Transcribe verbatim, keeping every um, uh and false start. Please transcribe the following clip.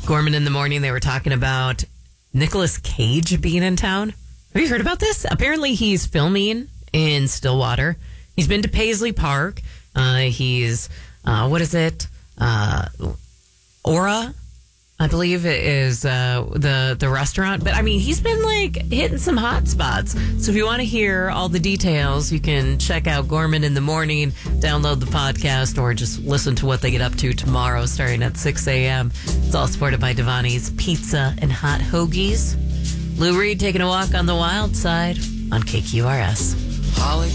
Gorman in the morning, they were talking about Nicolas Cage being in town. Have you heard about this? Apparently he's filming in Stillwater. He's been to Paisley Park. Uh, he's, uh, what is it? Uh, Aura, I believe it is uh, the, the restaurant. But, I mean, he's been, like, hitting some hot spots. So if you want to hear all the details, you can check out Gorman in the morning, download the podcast, or just listen to what they get up to tomorrow starting at six a.m. It's all supported by Devani's Pizza and Hot Hoagies. Lou Reed taking a walk on the wild side on K Q R S. Holly